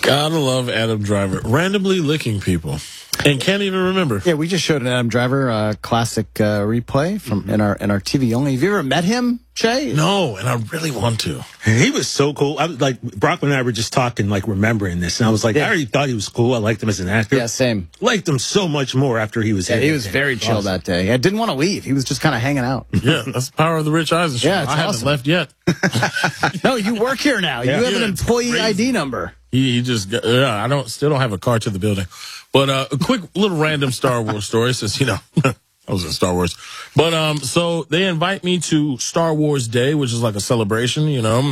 Gotta love Adam Driver. Randomly licking people. And can't even remember. Yeah, we just showed an Adam Driver classic replay from in our TV only. Have you ever met him, Shay? No, and I really want to. He was so cool. I was like, Brockman and I were just talking, like remembering this, and I was like, I already thought he was cool. I liked him as an actor. Yeah, same. Liked him so much more after he was. Yeah, he was very chill that day. I didn't want to leave. He was just kind of hanging out. Yeah, that's the power of the Rich Eisen show. Yeah, it's I haven't awesome. left yet. No, you work here now. You have an employee crazy. ID number. He just still don't have a car to the building. But a quick little random Star Wars story, since I was in Star Wars. But so they invite me to Star Wars Day, which is like a celebration,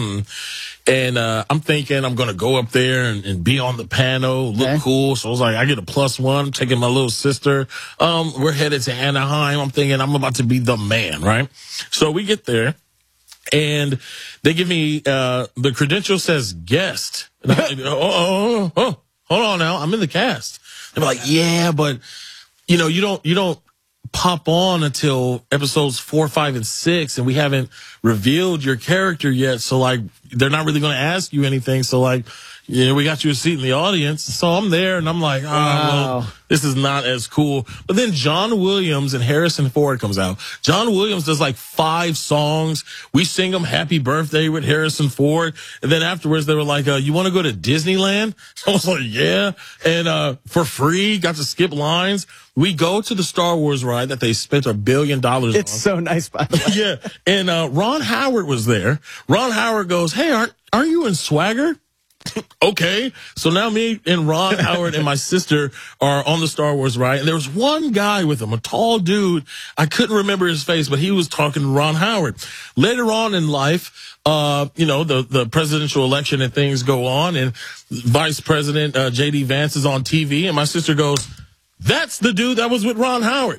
and I'm thinking I'm gonna go up there and be on the panel, look cool. So I was like, I get a +1. I'm taking my little sister. We're headed to Anaheim. I'm thinking I'm about to be the man, right? So we get there. And they give me, the credential says guest. And I'm like, hold on now. I'm in the cast. They're like, yeah, but you don't pop on until episodes 4, 5, and 6. And we haven't revealed your character yet. So like, they're not really going to ask you anything. So like, we got you a seat in the audience. So I'm there and I'm like, well, this is not as cool. But then John Williams and Harrison Ford comes out. John Williams does like 5 songs. We sing them Happy Birthday with Harrison Ford. And then afterwards they were like, you want to go to Disneyland? I was like, yeah. And, for free, got to skip lines. We go to the Star Wars ride that they spent $1 billion on. It's so nice, by the way. Yeah. And, Ron Howard was there. Ron Howard goes, hey, aren't you in Swagger? Okay. So now me and Ron Howard and my sister are on the Star Wars ride. And there was one guy with him, a tall dude. I couldn't remember his face, but he was talking to Ron Howard. Later on in life, the presidential election and things go on, and Vice President J.D. Vance is on TV, and my sister goes, that's the dude that was with Ron Howard.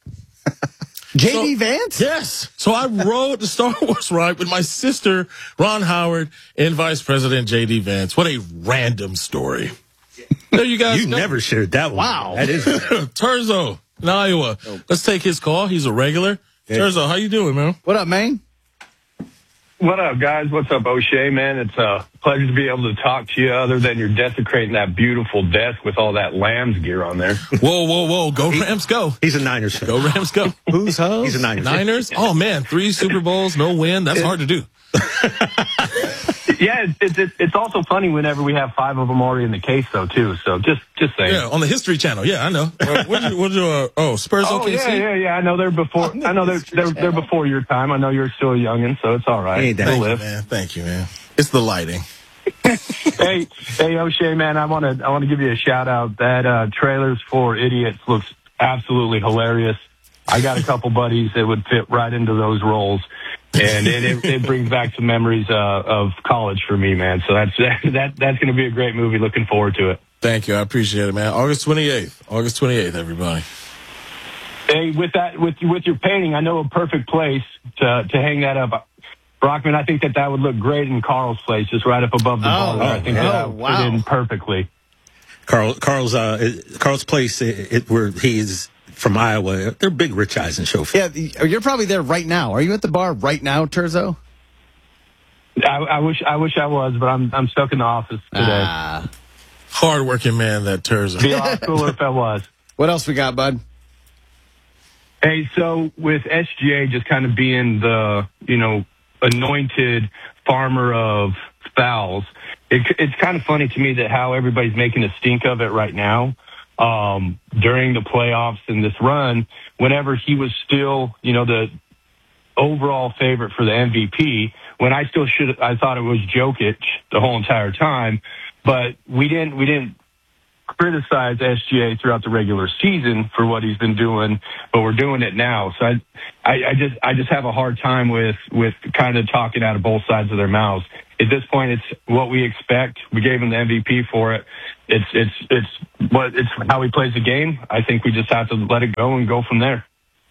J.D. Vance? Yes. So I rode the Star Wars ride with my sister, Ron Howard, and Vice President J.D. Vance. What a random story. There you guys You go. never shared that one. Wow. That is. Turzo in Iowa. Let's take his call. He's a regular. Yeah. Turzo, how you doing, man? What up, man? What up, guys? What's up, O'Shea, man? It's a pleasure to be able to talk to you other than you're desecrating that beautiful desk with all that Lambs gear on there. Whoa. Go Rams, go. He's a Niners fan. Go Rams, go. Who's host? He's a Niners fan. Niners? Oh, man. 3 Super Bowls, no win. That's hard to do. Yeah, it's also funny whenever we have 5 of them already in the case, though, too. So just saying. Yeah, on the History Channel. Yeah, I know. Spurs Oh, OKC? yeah. I know they're before. I know they're before your time. I know you're still a youngin', so it's all right. Hey, They'll live. Man, thank you, man. It's the lighting. Hey, O'Shea, man, I want to give you a shout out. That Trailers for Idiots looks absolutely hilarious. I got a couple buddies that would fit right into those roles, and it brings back some memories of college for me, man. So that's going to be a great movie. Looking forward to it. Thank you. I appreciate it, man. August 28th, everybody. Hey, with your painting, I know a perfect place to hang that up. Brockman, I think that would look great in Carl's place, just right up above the bar. I think that would fit in perfectly. Carl's place, where he's from Iowa, they're big Rich Eisen show fans. Yeah, you're probably there right now. Are you at the bar right now, Turzo? I wish I was, but I'm stuck in the office today. Hard-working man, that Turzo. It'd be a lot cooler if I was. What else we got, bud? Hey, so with SGA just kind of being the, anointed farmer of fouls, it's kind of funny to me that how everybody's making a stink of it right now. During the playoffs and this run, whenever he was still, the overall favorite for the MVP, when I thought it was Jokic the whole entire time, but we didn't criticize SGA throughout the regular season for what he's been doing, but we're doing it now. So I just have a hard time with kind of talking out of both sides of their mouths. At this point, it's what we expect. We gave him the MVP for it. It's how he plays the game. I think we just have to let it go and go from there.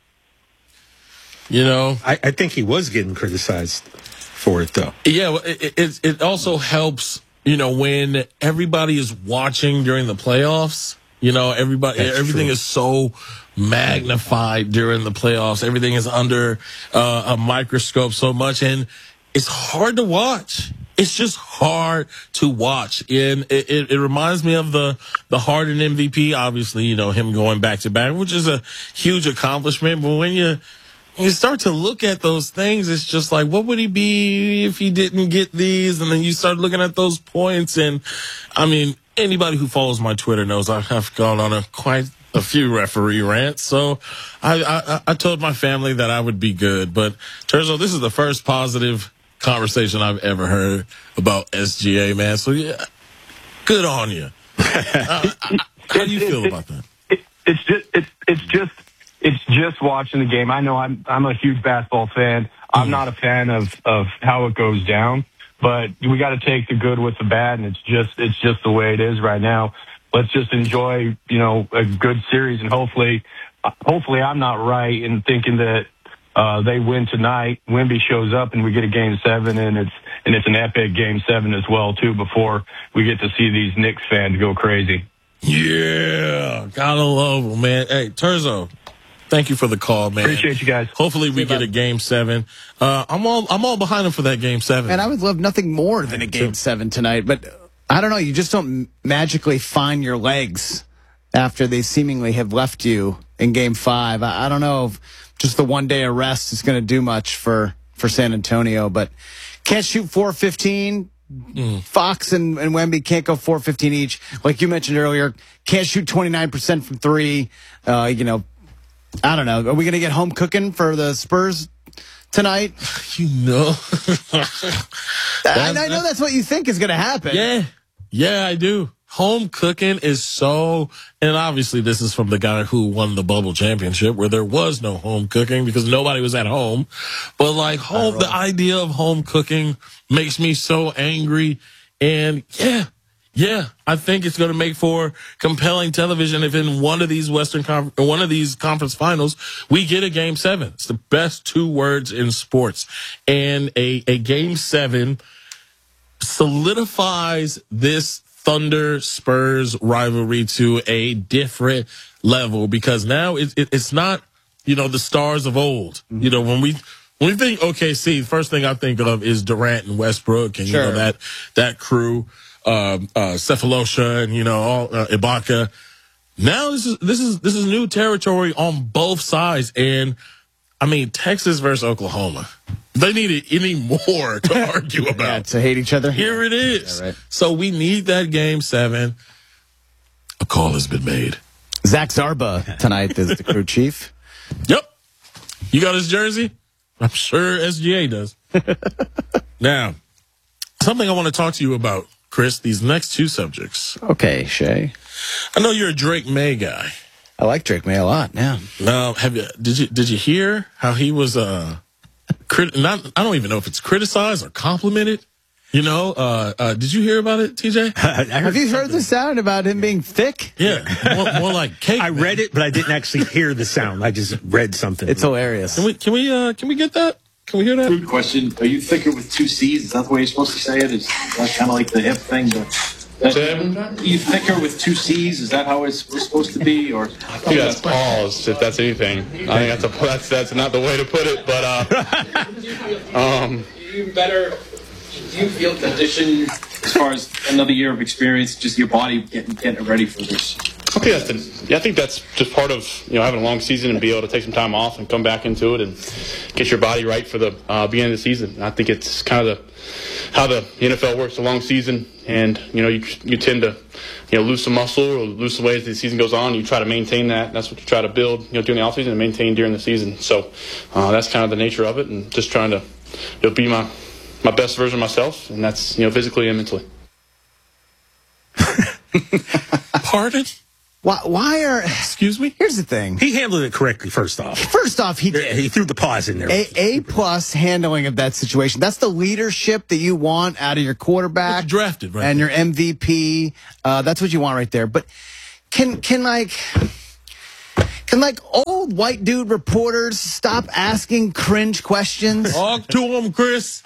I think he was getting criticized for it, though. Yeah, well, it also helps, when everybody is watching during the playoffs. Everything is so magnified during the playoffs. Everything is under a microscope so much, and it's hard to watch. it's just hard to watch. And it reminds me of the Harden MVP, obviously, him going back to back, which is a huge accomplishment. But when you start to look at those things, it's just like, what would he be if he didn't get these? And then you start looking at those points. And I mean, anybody who follows my Twitter knows I have gone on quite a few referee rants. So I told my family that I would be good. But Terzo, this is the first positive conversation I've ever heard about SGA, man. So yeah, good on you. How do you feel about that? It's just watching the game. I know I'm a huge basketball fan. I'm not a fan of how it goes down, but we got to take the good with the bad, and it's just the way it is right now. Let's just enjoy, a good series, and hopefully I'm not right in thinking that they win tonight. Wemby shows up, and we get a Game 7, and it's an epic Game 7 as well too. Before we get to see these Knicks fans go crazy. Yeah, gotta love them, man. Hey, Terzo, thank you for the call, man. Appreciate you guys. Hopefully we get a Game 7. I'm all behind him for that Game 7. And I would love nothing more than a Game 7 tonight, but I don't know. You just don't magically find your legs after they seemingly have left you in Game 5. I don't know if just the 1 day of rest is going to do much for San Antonio, but can't shoot 4-15. Fox and Wemby can't go 4-15 each. Like you mentioned earlier, can't shoot 29% from three. I don't know. Are we going to get home cooking for the Spurs tonight? I know that's what you think is going to happen. Yeah, I do. Home cooking is so, and obviously this is from the guy who won the bubble championship where there was no home cooking because nobody was at home. But like the idea of home cooking makes me so angry. And yeah, I think it's going to make for compelling television if in one of these conference finals we get a Game 7. It's the best 2 words in sports, and a Game 7 solidifies this Thunder Spurs rivalry to a different level because now it's not the stars of old. When we think OKC, the first thing I think of is Durant and Westbrook and that crew. Cephalosha and all Ibaka. Now this is new territory on both sides, and I mean Texas versus Oklahoma. They need any more to argue about. To hate each other. Here it is. Yeah, right. So we need that Game 7. A call has been made. Zach Zarba tonight is the crew chief. Yep. You got his jersey? I'm sure SGA does. Now, something I want to talk to you about, Chris, these next 2 subjects. Okay, Shay. I know you're a Drake May guy. I like Drake May a lot. Yeah. Did you hear how he was I don't even know if it's criticized or complimented. Did you hear about it, TJ? Have you heard the sound about him being thick? Yeah, more like cake. I read it, but I didn't actually hear the sound. I just read something. It's hilarious. Can we get that? Can we hear that? Good question. Are you thicker with 2 C's? Is that the way you're supposed to say it? Is that kind of like the hip thing? Are you thicker with 2 C's? Is that how it's supposed to be? Or I think that's pause, if that's anything. I think that's not the way to put it. But do you feel conditioned as far as another year of experience, just your body getting ready for this? I think that's just part of having a long season and be able to take some time off and come back into it and get your body right for the beginning of the season. And I think it's kind of how the NFL works, a long season, and you tend to lose some muscle or lose some weight as the season goes on. You try to maintain that. That's what you try to build during the offseason and maintain during the season. So that's kind of the nature of it, and just trying to be my best version of myself, and that's physically and mentally. Pardon? Why are... Excuse me? Here's the thing. He handled it correctly, first off. He did. He threw the pause in there. A+ handling of that situation. That's the leadership that you want out of your quarterback. Drafted, right? And your MVP. That's what you want right there. But can old white dude reporters stop asking cringe questions? Talk to him, Chris.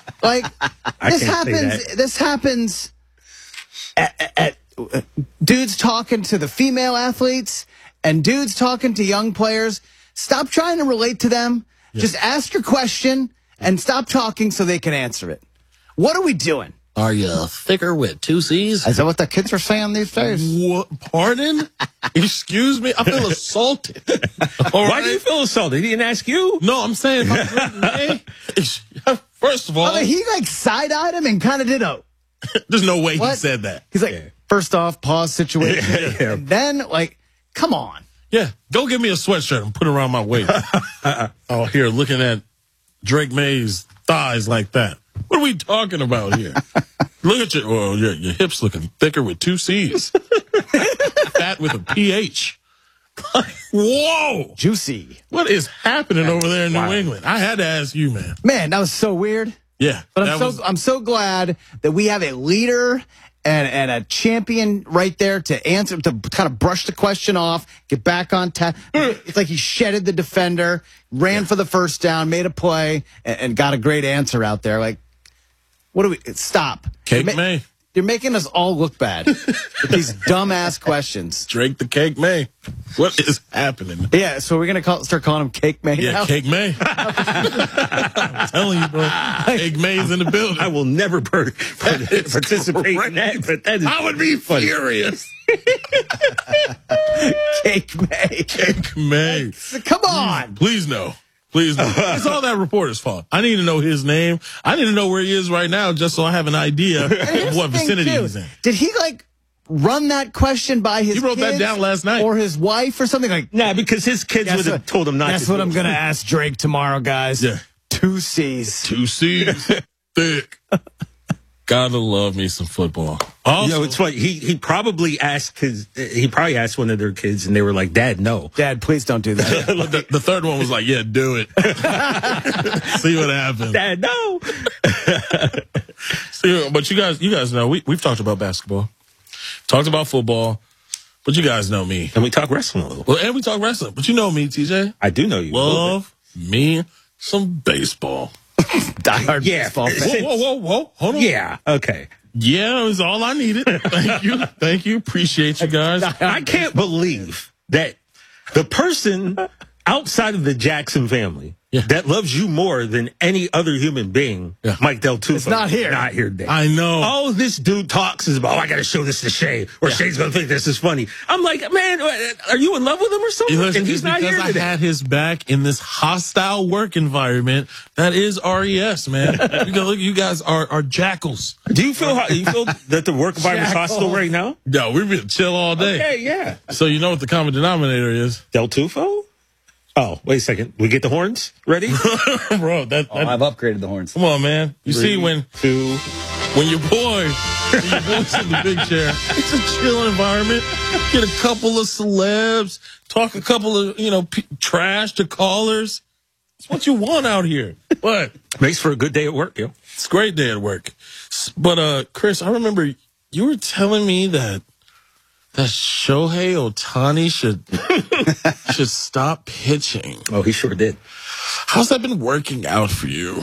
This happens at dudes talking to the female athletes and dudes talking to young players. Stop trying to relate to them. Yeah. Just ask your question and stop talking so they can answer it. What are we doing? Are you thicker with 2 C's? Is that what the kids are saying these days? What? Pardon? Excuse me? I feel assaulted. Why do you feel assaulted? He didn't ask you? No, I'm saying, first of all, I mean, he like side-eyed him and kind of did a... there's no way he What? said that. He's like, first off, pause situation. And then, like, come on. Yeah, go get me a sweatshirt and put it around my waist. Oh, here, looking at Drake May's thighs like that. What are we talking about here? Look at your hips looking thicker with 2 C's. Fat with a PH. Whoa! Juicy. What is happening over there in New England? I had to ask you, man. Man, that was so weird. Yeah. But I'm so glad that we have a leader and a champion right there to answer, to kind of brush the question off, get back on task. It's like he shedded the defender, ran for the first down, made a play, and got a great answer out there. Like, what do we stop? Cake May. You're making us all look bad with these dumbass questions. Drake the Cake May. What is happening? Yeah, so we're going to start calling him Cake May Yeah, now? Cake May. I'm telling you, bro. Cake May's in the building. I will never participate in that, but that is I would be funny. furious. Cake May. Cake May. Come on. Please no. Please no. It's all that reporter's fault. I need to know his name. I need to know where he is right now just so I have an idea of what vicinity he's in. Did he, like, run that question by his He wrote that kids down last night. or his wife or something? Like, Nah, because his kids would have told him not to. That's what I'm going to ask Drake tomorrow, guys. Yeah. 2 C's. 2 C's. Thick. Gotta love me some football. Also, You know, it's funny. He probably asked one of their kids, and they were like, "Dad, no." Dad, please don't do that. the third one was like, yeah, do it. See what happens. Dad, no. See, but you guys know, we've talked about basketball, talked about football, but you guys know me. And we talk wrestling a little. Well, and we talk wrestling, but you know me, TJ. I do know you. Love me some baseball. Diehard Yeah. baseball fan. Whoa. Hold on. Yeah. Okay. Yeah, it was all I needed. Thank you. Appreciate you guys. I can't believe that the person outside of the Jackson family that loves you more than any other human being, Mike Del Tufo, It's not here. Not here today. I know. All this dude talks is about, I got to show this to Shay, or Shay's going to think this is funny. I'm like, man, are you in love with him or something? Listen, And he's not here because I today. had his back in this hostile work environment that is RES, man. Look, you guys are jackals. Do you feel that the work environment's hostile right now? No, we've been chill all day. Okay, yeah. So you know what the common denominator is, Del Tufo? Oh, wait a second. We get the horns ready? bro. I've upgraded the horns. Come on, man. You see when your boy's in the big chair, it's a chill environment. Get a couple of celebs, talk a couple of trash to callers. It's what you want out here. But Makes for a good day at work, yo. it's a great day at work. But Chris, I remember you were telling me that Shohei Ohtani should stop pitching. Oh, he sure did. How's that been working out for you?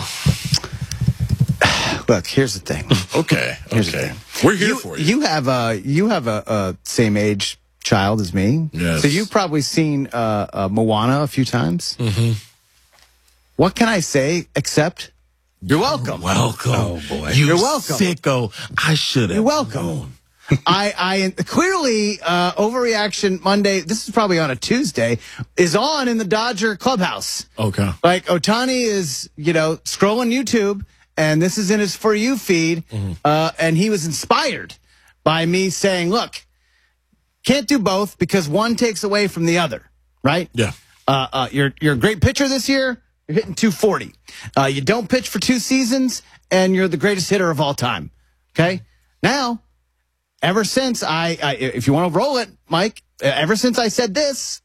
Look, here's the thing. Okay. Here's the thing. We're here for you. You have a same age child as me. Yes. So you've probably seen Moana a few times. Mm-hmm. What can I say except you're welcome? Welcome. Oh, boy. You're welcome. Sicko. I should have. You're welcome. I clearly Overreaction Monday. This is probably on a Tuesday. Is on in the Dodger clubhouse. Okay. Like Ohtani is, scrolling YouTube, and this is in his For You feed, and he was inspired by me saying, "Look, can't do both because one takes away from the other." Right? Yeah. You're a great pitcher this year. You're hitting 240. You don't pitch for 2 seasons, and you're the greatest hitter of all time. Okay? Now, ever since if you want to roll it, Mike, ever since I said this,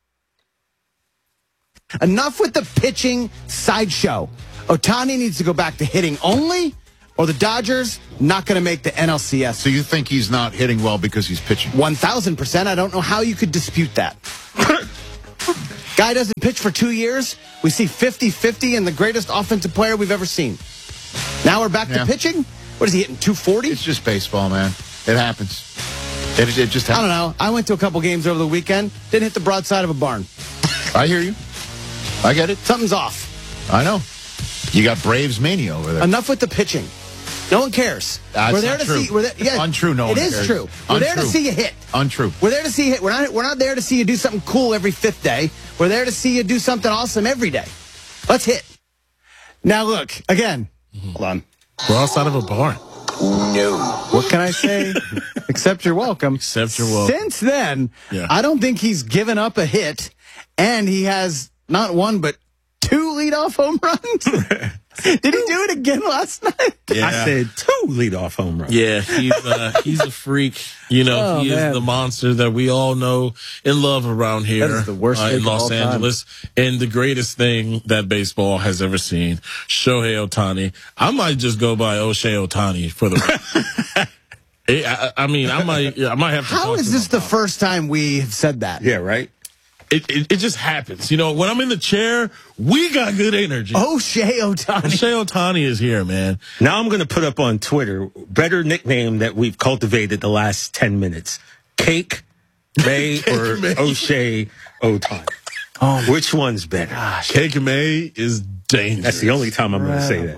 enough with the pitching sideshow. Ohtani needs to go back to hitting only, or the Dodgers not going to make the NLCS. So you think he's not hitting well because he's pitching? 1,000%. I don't know how you could dispute that. Guy doesn't pitch for 2 years. We see 50-50 and the greatest offensive player we've ever seen. Now we're back to pitching? What is he hitting, 240? It's just baseball, man. It happens. It just happens. I don't know. I went to a couple games over the weekend. Didn't hit the broadside of a barn. I hear you. I get it. Something's off. I know. You got Braves mania over there. Enough with the pitching. No one cares. That's we're there not to true. see. We're there, yeah, Untrue. No one It is cares. true. We're there to Untrue. see you hit. Untrue. We're there to see you hit. We're not there to see you do something cool every fifth day. We're there to see you do something awesome every day. Let's hit. Now look again. Hold on. We're outside of a barn. No. What can I say? Except you're welcome. Except you're welcome. Since then, Yeah. I don't think he's given up a hit, and he has not one but 2 leadoff home runs. Did he do it again last night? Yeah. I said 2 leadoff home runs. Yeah, he's a freak. You know, Oh, he man. is the monster that we all know and love around here. That is the worst in pick of Los all time. Angeles. And the greatest thing that baseball has ever seen, Shohei Ohtani. I might just go by O'Shea Ohtani for the I mean, I might have to How talk is to this him the about first time we have said that? Yeah, right? it just happens. You know, when I'm in the chair, we got good energy. O'Shea Ohtani. O'Shea Ohtani is here, man. Now I'm going to put up on Twitter, better nickname that we've cultivated the last 10 minutes. Cake May or May. O'Shea Ohtani. Which one's better? Cake May is dangerous. That's the only time I'm going to say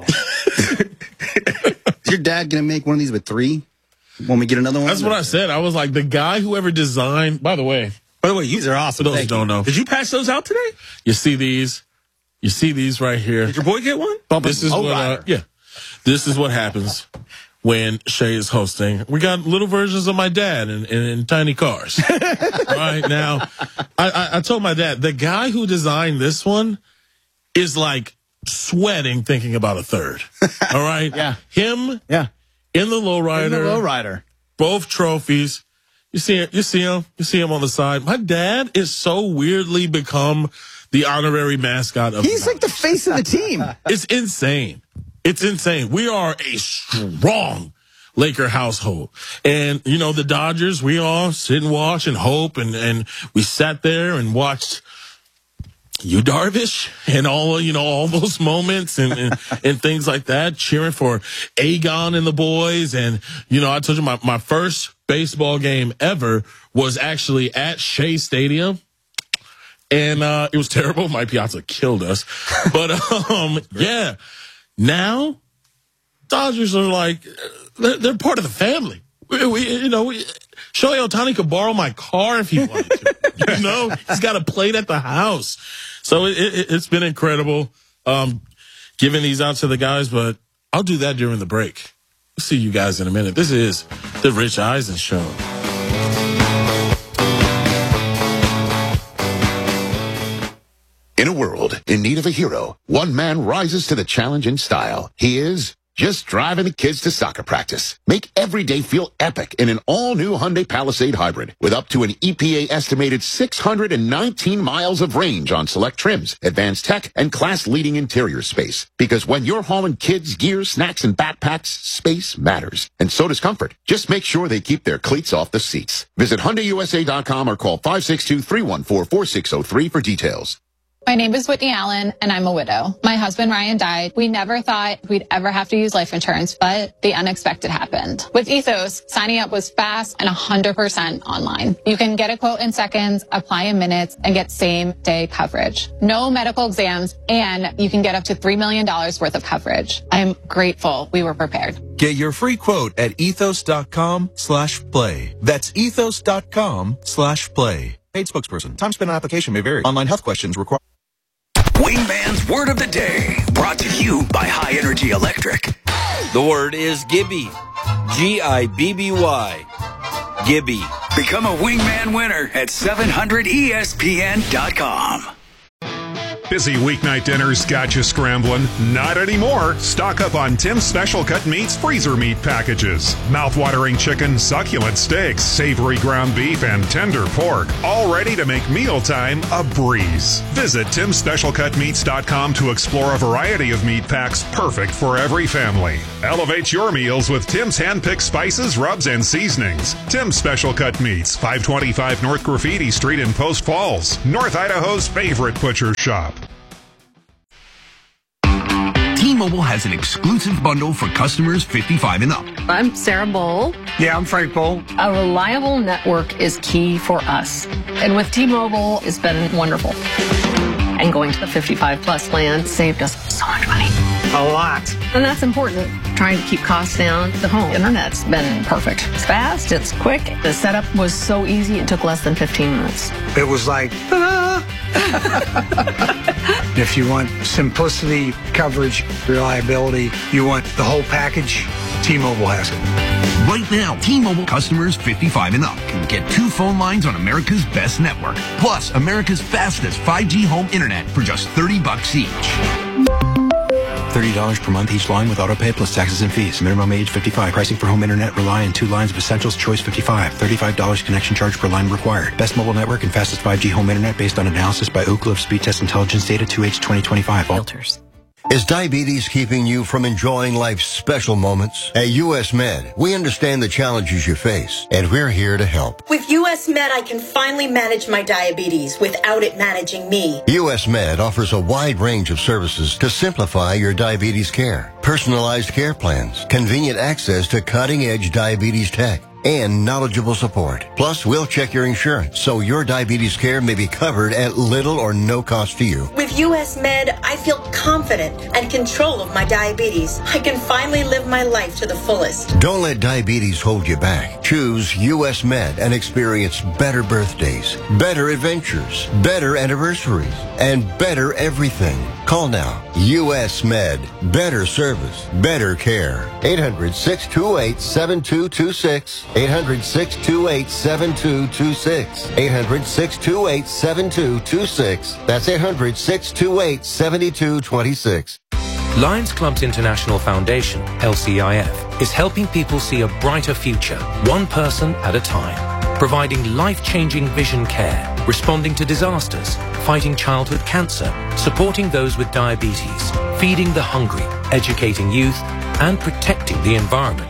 that. Is your dad going to make one of these with 3? When we get another one? That's what I said. I was like, the guy who ever designed, by the way, These are awesome. for those who don't know, Did you pass those out today? you see these right here. Did your boy get one? This is what, this is what happens when Shay is hosting. We got little versions of my dad in tiny cars. Right now, I told my dad, the guy who designed this one is like sweating thinking about a third. All right. Yeah. Him. Yeah. In the lowrider. In the lowrider. Both trophies. You see him on the side. My dad is so weirdly become the honorary mascot of He's like the face of the team. It's insane. It's insane. We are a strong Laker household. And, you know, the Dodgers, we all sit and watch and hope. And we sat there and watched Yu Darvish and all those moments and things like that, cheering for Agon and the boys. And, you know, I told you my first baseball game ever was actually at Shea Stadium. And, it was terrible. My Piazza killed us. But, yeah, now Dodgers are like, they're part of the family. Shohei Ohtani could borrow my car if he wanted to. You know, he's got a plate at the house. So it's been incredible giving these out to the guys, but I'll do that during the break. We'll see you guys in a minute. This is the Rich Eisen Show. In a world in need of a hero, one man rises to the challenge in style. He is just driving the kids to soccer practice. Make every day feel epic in an all-new Hyundai Palisade Hybrid with up to an EPA-estimated 619 miles of range on select trims, advanced tech, and class-leading interior space. Because when you're hauling kids, gear, snacks, and backpacks, space matters. And so does comfort. Just make sure they keep their cleats off the seats. Visit HyundaiUSA.com or call 562-314-4603 for details. My name is Whitney Allen, and I'm a widow. My husband, Ryan, died. We never thought we'd ever have to use life insurance, but the unexpected happened. With Ethos, signing up was fast and 100% online. You can get a quote in seconds, apply in minutes, and get same-day coverage. No medical exams, and you can get up to $3 million worth of coverage. I'm grateful we were prepared. Get your free quote at ethos.com/play. That's ethos.com/play. Paid spokesperson. Time spent on application may vary. Online health questions require. Wingman's Word of the Day, brought to you by High Energy Electric. The word is Gibby. Gibby. Gibby. Become a Wingman winner at 700ESPN.com. Busy weeknight dinners got you scrambling? Not anymore. Stock up on Tim's Special Cut Meats freezer meat packages. Mouth-watering chicken, succulent steaks, savory ground beef, and tender pork. All ready to make mealtime a breeze. Visit TimSpecialCutMeats.com to explore a variety of meat packs perfect for every family. Elevate your meals with Tim's hand-picked spices, rubs, and seasonings. Tim's Special Cut Meats, 525 North Graffiti Street in Post Falls, North Idaho's favorite butcher shop. T-Mobile has an exclusive bundle for customers 55 and up. I'm Sarah Bowl. Yeah, I'm Frank Bowl. A reliable network is key for us. And with T-Mobile, it's been wonderful. And going to the 55 plus plan saved us so much money. A lot. And that's important. Trying to keep costs down. The home internet's been perfect. It's fast, it's quick. The setup was so easy, it took less than 15 minutes. It was like, If you want simplicity, coverage, reliability, you want the whole package, T-Mobile has it. Right now, T-Mobile customers 55 and up can get 2 phone lines on America's best network, plus America's fastest 5G home internet for just $30 each. $30 per month each line with autopay plus taxes and fees. Minimum age 55. Pricing for home internet rely on 2 lines of essentials. Choice 55. $35 connection charge per line required. Best mobile network and fastest 5G home internet based on analysis by Ookla of Speed Test Intelligence Data 2H 2025. Filters. Is diabetes keeping you from enjoying life's special moments? At US Med, we understand the challenges you face, and we're here to help. With US Med, I can finally manage my diabetes without it managing me. US Med offers a wide range of services to simplify your diabetes care. Personalized care plans, convenient access to cutting-edge diabetes tech, and knowledgeable support. Plus, we'll check your insurance so your diabetes care may be covered at little or no cost to you. With US Med, I feel confident and control of my diabetes. I can finally live my life to the fullest. Don't let diabetes hold you back. Choose US Med and experience better birthdays, better adventures, better anniversaries, and better everything. Call now. US Med. Better service, better care. 800-628-7226. 800-628-7226. 800-628-7226. That's 800-628-7226. Lions Clubs International Foundation, LCIF, is helping people see a brighter future, one person at a time. Providing life-changing vision care, responding to disasters, fighting childhood cancer, supporting those with diabetes, feeding the hungry, educating youth, and protecting the environment.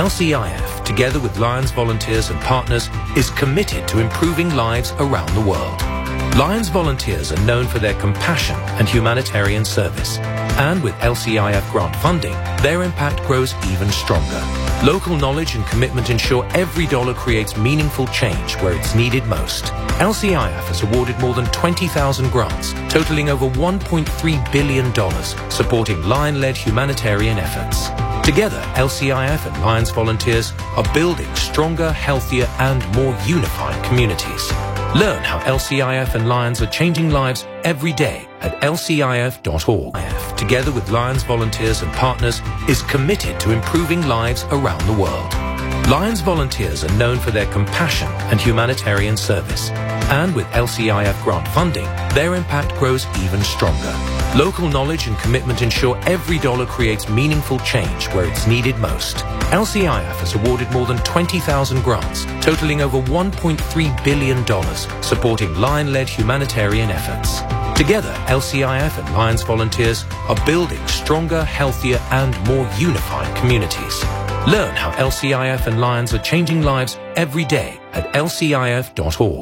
LCIF, together with Lions volunteers and partners, is committed to improving lives around the world. Lions volunteers are known for their compassion and humanitarian service. And with LCIF grant funding, their impact grows even stronger. Local knowledge and commitment ensure every dollar creates meaningful change where it's needed most. LCIF has awarded more than 20,000 grants, totaling over $1.3 billion, supporting Lion-led humanitarian efforts. Together, LCIF and Lions volunteers are building stronger, healthier, and more unified communities. Learn how LCIF and Lions are changing lives every day at lcif.org. Together with Lions volunteers and partners, is committed to improving lives around the world. Lions volunteers are known for their compassion and humanitarian service. And with LCIF grant funding, their impact grows even stronger. Local knowledge and commitment ensure every dollar creates meaningful change where it's needed most. LCIF has awarded more than 20,000 grants, totaling over $1.3 billion, supporting Lion-led humanitarian efforts. Together, LCIF and Lions volunteers are building stronger, healthier, and more unified communities. Learn how LCIF and Lions are changing lives every day at lcif.org.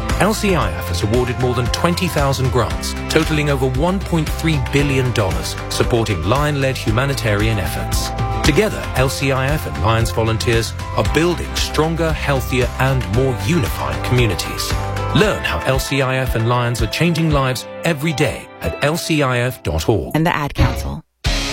LCIF has awarded more than 20,000 grants, totaling over $1.3 billion, supporting Lion-led humanitarian efforts. Together, LCIF and Lions volunteers are building stronger, healthier, and more unified communities. Learn how LCIF and Lions are changing lives every day at lcif.org. And the Ad Council.